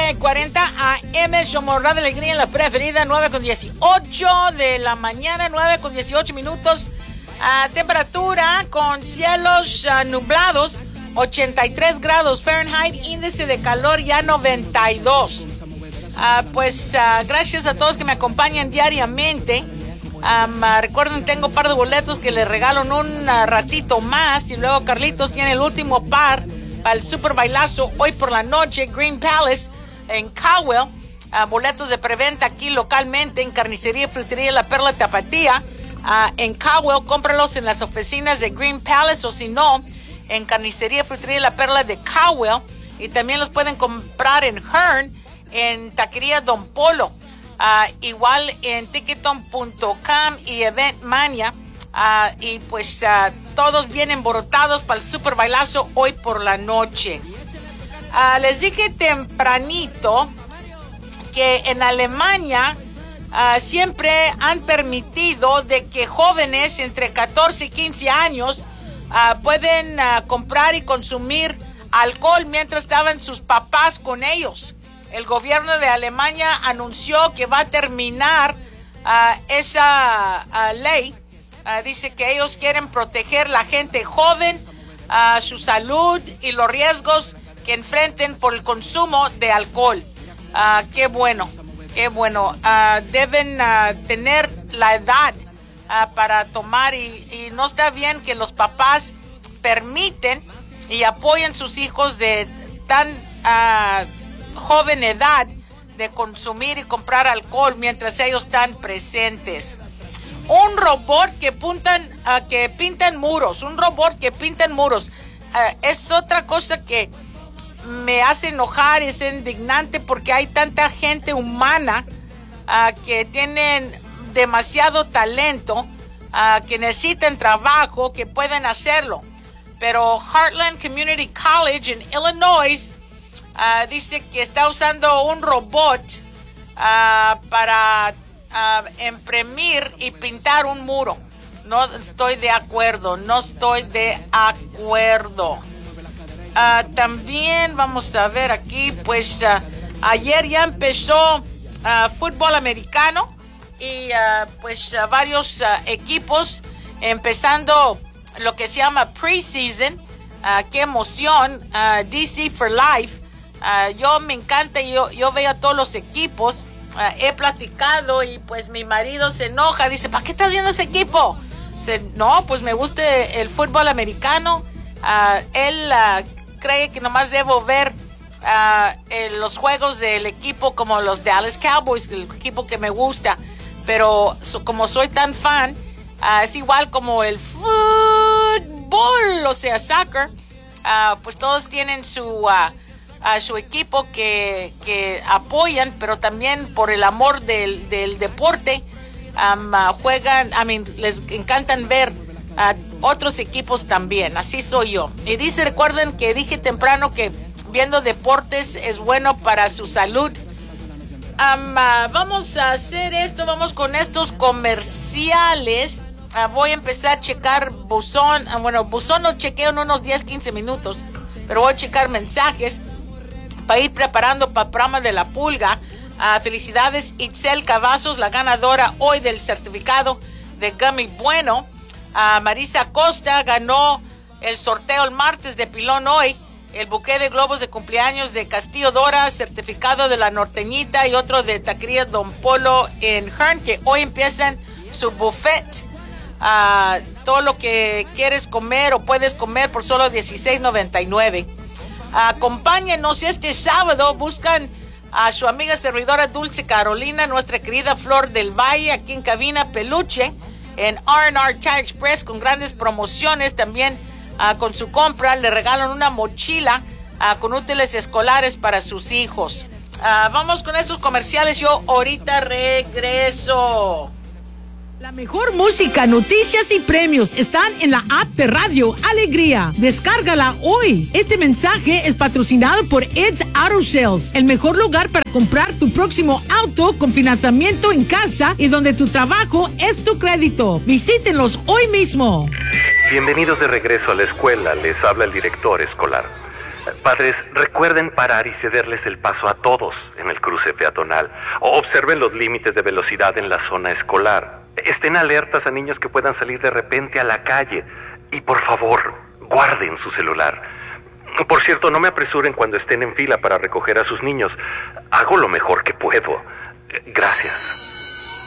9:40 AM, show Morra de Alegría en la preferida, 9:18 de la mañana, 9:18 minutos. Temperatura con cielos nublados, 83 grados Fahrenheit, índice de calor ya 92. Gracias a todos que me acompañan diariamente. Recuerden, tengo un par de boletos que les regalo en un ratito más. Y luego Carlitos tiene el último par para el super bailazo hoy por la noche. Green Palace en Cowell. Boletos de preventa aquí localmente en Carnicería y Frutería La Perla Tapatía. En Cowell, cómpralos en las oficinas de Green Palace o si no, en Carnicería y Frutería La Perla de Cowell. Y también los pueden comprar en Hearn, en Taquería Don Polo. Igual en ticketon.com y Eventmania. Todos vienen emborotados para el super bailazo hoy por la noche. Les dije tempranito que en Alemania siempre han permitido de que jóvenes entre 14 y 15 años pueden comprar y consumir alcohol mientras estaban sus papás con ellos. El gobierno de Alemania anunció que va a terminar esa ley. Dice que ellos quieren proteger la gente joven, su salud y los riesgos que enfrenten por el consumo de alcohol. Qué bueno, qué bueno. Deben tener la edad para tomar y no está bien que los papás permiten y apoyen sus hijos de tan joven edad de consumir y comprar alcohol mientras ellos están presentes. Un robot que pintan muros, es otra cosa que me hace enojar, es indignante porque hay tanta gente humana que tienen demasiado talento, que necesitan trabajo, que pueden hacerlo. Pero Heartland Community College en Illinois dice que está usando un robot para imprimir y pintar un muro. No estoy de acuerdo. También vamos a ver aquí, ayer ya empezó fútbol americano y varios equipos empezando lo que se llama preseason. Qué emoción. DC for Life. Yo me encanta, yo veo a todos los equipos. He platicado y mi marido se enoja, dice, ¿para qué estás viendo ese equipo? No, me gusta el fútbol americano. Él cree que nomás debo ver los juegos del equipo como los Dallas Cowboys, el equipo que me gusta, pero como soy tan fan, es igual como el fútbol, o sea, soccer. Todos tienen su equipo que apoyan, pero también por el amor del deporte juegan, les encantan ver otros equipos también. Así soy yo. Y recuerden que dije temprano que viendo deportes es bueno para su salud. Vamos a hacer esto, vamos con estos comerciales. Voy a empezar a checar buzón. Buzón lo chequeo en unos 10-15 minutos, pero voy a checar mensajes para ir preparando para el programa de la pulga. Felicidades Itzel Cavazos, la ganadora hoy del certificado de Gummy Bueno. Marisa Costa ganó el sorteo el martes de Pilón hoy. El buqué de globos de cumpleaños de Castillo Dora, certificado de la Norteñita y otro de Taquería Don Polo en Hearn, que hoy empiezan su buffet. Todo lo que quieres comer o puedes comer por solo $16.99. Acompáñenos este sábado. Buscan a su amiga servidora Dulce Carolina, nuestra querida Flor del Valle, aquí en cabina Peluche, en R&R Tire Express, con grandes promociones. También con su compra le regalan una mochila con útiles escolares para sus hijos. Vamos con estos comerciales. Yo ahorita regreso. La mejor música, noticias y premios están en la app de Radio Alegría. Descárgala hoy. Este mensaje es patrocinado por Ed's Auto Sales, el mejor lugar para comprar tu próximo auto con financiamiento en casa y donde tu trabajo es tu crédito. Visítenlos hoy mismo. Bienvenidos de regreso a la escuela. Les habla el director escolar. Padres, recuerden parar y cederles el paso a todos en el cruce peatonal. Observen los límites de velocidad en la zona escolar. Estén alertas a niños que puedan salir de repente a la calle. Y por favor, guarden su celular. Por cierto, no me apresuren cuando estén en fila para recoger a sus niños. Hago lo mejor que puedo. Gracias.